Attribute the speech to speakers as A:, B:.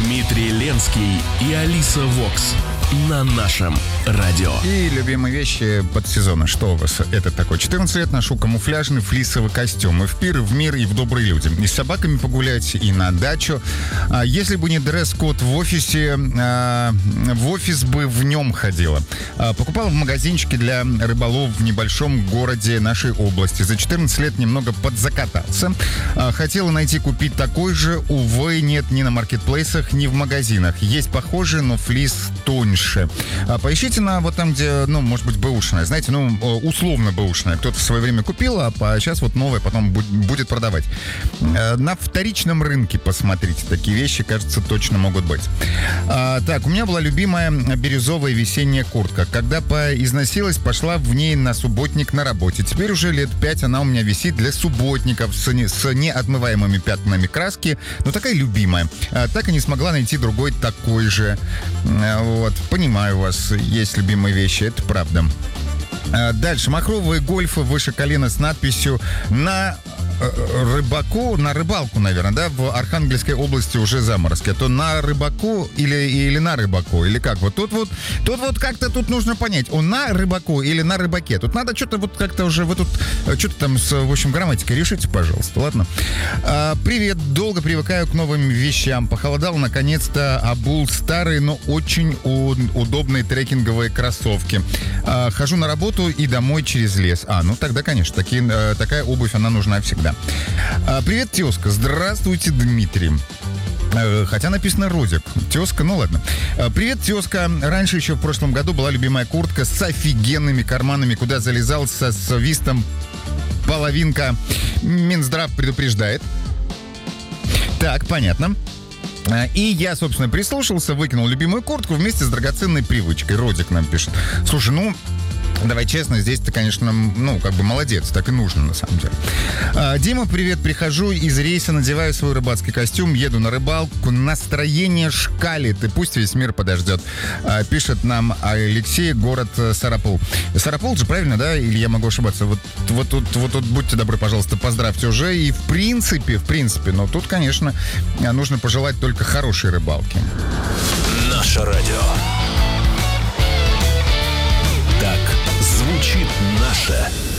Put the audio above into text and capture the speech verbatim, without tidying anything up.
A: Дмитрий Ленский и Алиса Вокс на нашем радио.
B: И любимые вещи подсезона. Что у вас это такое? четырнадцать лет ношу камуфляжный флисовый костюм. И в пир, и в мир, и в добрые люди. И с собаками погулять, и на дачу. А если бы не дресс-код в офисе, а, в офис бы в нем ходила. А, покупала в магазинчике для рыболов в небольшом городе нашей области. За четырнадцать лет немного подзакатался. А, хотела найти, купить такой же. Увы, нет ни на маркетплейсах, ни в магазинах. Есть похожий, но флис тоньше. А, поищите на вот там, где, ну, может быть, бэушная. Знаете, ну, условно бэушная. Кто-то в свое время купил, а сейчас вот новое потом будет продавать. На вторичном рынке посмотрите. Такие вещи, кажется, точно могут быть. А, так, у меня была любимая бирюзовая весенняя куртка. Когда поизносилась, пошла в ней на субботник на работе. Теперь уже лет пять она у меня висит для субботников с, не, с неотмываемыми пятнами краски. Но такая любимая. А, так и не смогла найти другой такой же. А, вот. Понимаю вас, есть любимые вещи, это правда. А, дальше. Махровые гольфы выше колена с надписью «На рыбаку», на рыбалку, наверное, да, в Архангельской области уже заморозки. А то на рыбаку или, или на рыбаку, или как? Вот тут вот, тут вот как-то тут нужно понять, он на рыбаку или на рыбаке. Тут надо что-то вот как-то уже, вы тут, что-то там с, в общем, грамматикой решите, пожалуйста, ладно? А, привет, долго привыкаю к новым вещам. Похолодал, наконец-то обул старые, но очень у, удобные трекинговые кроссовки. А, хожу на работу и домой через лес. А, ну тогда, конечно, такие, такая обувь, она нужна всегда. А, привет, тезка. Здравствуйте, Дмитрий. Хотя написано Родик. Тезка, ну ладно. Привет, тезка. Раньше еще в прошлом году была любимая куртка с офигенными карманами, куда залезал со свистом половинка. Минздрав предупреждает. Так, понятно. И я, собственно, прислушался, выкинул любимую куртку вместе с драгоценной привычкой. Родик нам пишет. Слушай, ну... Давай честно, здесь ты, конечно, ну, как бы молодец, так и нужно, на самом деле. А, Дима, привет, прихожу из рейса, надеваю свой рыбацкий костюм, еду на рыбалку, настроение шкалит, и пусть весь мир подождет. А, пишет нам Алексей, город Сарапул. Сарапул же, правильно, да? Или я могу ошибаться? Вот, вот тут, вот тут, будьте добры, пожалуйста, поздравьте уже. И в принципе, в принципе, но тут, конечно, нужно пожелать только хорошей рыбалки.
A: Наше радио. Так звучит наше